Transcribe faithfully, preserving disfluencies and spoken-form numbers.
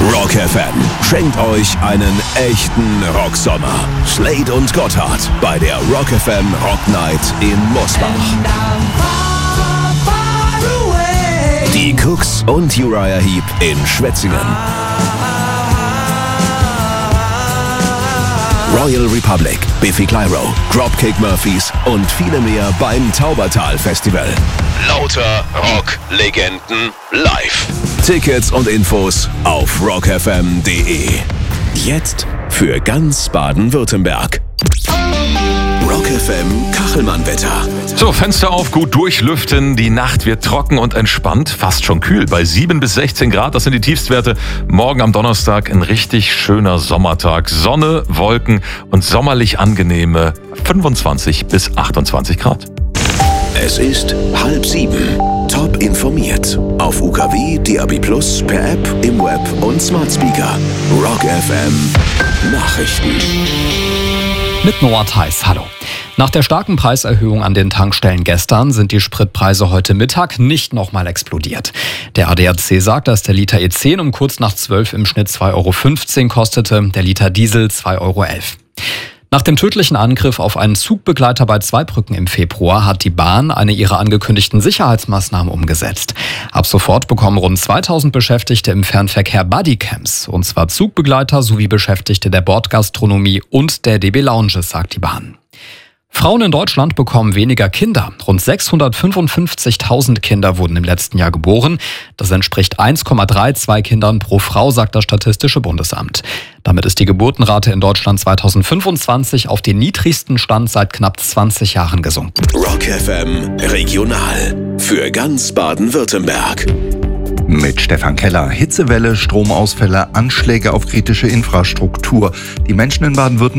Rock F M schenkt euch einen echten Rocksommer. Slade und Gotthard bei der Rock F M Rock Night in Mosbach. Die Cooks und Uriah Heep in Schwetzingen. Royal Republic, Biffy Clyro, Dropkick Murphys und viele mehr beim Taubertal Festival. Lauter Rock-Legenden live. Tickets und Infos auf rock f m punkt d e. Jetzt für ganz Baden-Württemberg. Rock F M Kachelmann-Wetter. So, Fenster auf, gut durchlüften. Die Nacht wird trocken und entspannt, fast schon kühl. Bei sieben bis sechzehn Grad, das sind die Tiefstwerte. Morgen am Donnerstag ein richtig schöner Sommertag. Sonne, Wolken und sommerlich angenehme fünfundzwanzig bis achtundzwanzig Grad. Es ist halb sieben. Top informiert. Auf U K W, D A B plus, per App, im Web und Smart Speaker. Rock F M Nachrichten. Mit Noah Theis, hallo. Nach der starken Preiserhöhung an den Tankstellen gestern sind die Spritpreise heute Mittag nicht nochmal explodiert. Der A D A C sagt, dass der Liter E zehn um kurz nach zwölf im Schnitt zwei Euro fünfzehn kostete, der Liter Diesel zwei Euro elf. Nach dem tödlichen Angriff auf einen Zugbegleiter bei Zweibrücken im Februar hat die Bahn eine ihrer angekündigten Sicherheitsmaßnahmen umgesetzt. Ab sofort bekommen rund zweitausend Beschäftigte im Fernverkehr Bodycams, und zwar Zugbegleiter sowie Beschäftigte der Bordgastronomie und der D B Lounges, sagt die Bahn. Frauen in Deutschland bekommen weniger Kinder. Rund sechshundertfünfundfünfzigtausend Kinder wurden im letzten Jahr geboren. Das entspricht eins Komma zweiunddreißig Kindern pro Frau, sagt das Statistische Bundesamt. Damit ist die Geburtenrate in Deutschland zweitausendfünfundzwanzig auf den niedrigsten Stand seit knapp zwanzig Jahren gesunken. Rock F M Regional für ganz Baden-Württemberg. Mit Stefan Keller. Hitzewelle, Stromausfälle, Anschläge auf kritische Infrastruktur. Die Menschen in Baden-Württemberg